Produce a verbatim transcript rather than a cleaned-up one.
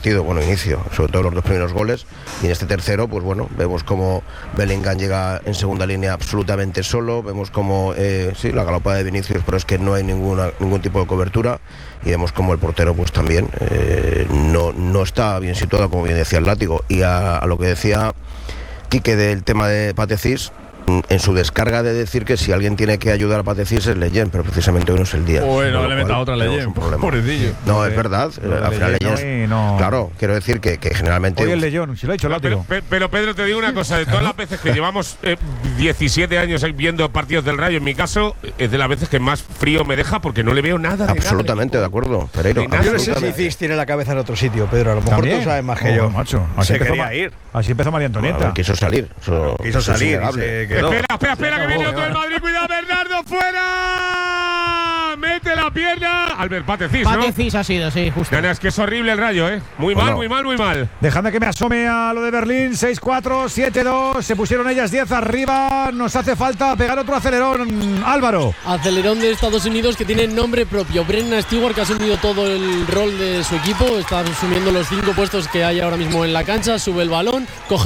partido, bueno, inicio, sobre todo los dos primeros goles, y en este tercero, pues bueno, vemos como Bellingham llega en segunda línea absolutamente solo, vemos como, eh, sí, la galopada de Vinicius, pero es que no hay ninguna, ningún tipo de cobertura, y vemos como el portero, pues también eh, no, no está bien situado, como bien decía el Látigo, y a, a lo que decía Quique del tema de Patecís, en su descarga de decir que si alguien tiene que ayudar a Patecís es Leyen, pero precisamente hoy no es el día. Bueno, le meta otra Leyen, pobrecillo. No, es verdad, al final Leyen, no. claro, quiero decir que, que generalmente hoy el Leyen, si lo ha hecho el Látigo. Pero, pero Pedro, te digo una cosa, de todas las veces que llevamos eh, diecisiete años viendo partidos del Rayo, en mi caso es de las veces que más frío me deja porque no le veo nada. De absolutamente nada, de acuerdo, Pereiro. Yo no sé si Cis tiene la cabeza en otro sitio, Pedro, a lo mejor ¿También? tú sabes más que oh, yo. Macho, así se empezó, quería ir. Así empezó María Antonieta. Bueno, quiso salir. Eso, quiso eso salir es y se quedó. Espera, espera, espera, que viene otro del Madrid. Cuidado, Bernardo, fuera. Mete la pierna. Albert Patecís, ¿no? Patecís ha sido, sí, justo. Nana, es que es horrible el Rayo, ¿eh? Muy bueno. mal, muy mal, muy mal. Dejadme que me asome a lo de Berlín. seis cuatro, siete dos. Se pusieron ellas diez arriba. Nos hace falta pegar otro acelerón. Álvaro. Acelerón de Estados Unidos que tiene nombre propio. Brenna Stewart, que ha asumido todo el rol de su equipo. Está asumiendo los cinco puestos que hay ahora mismo en la cancha. Sube el balón, coge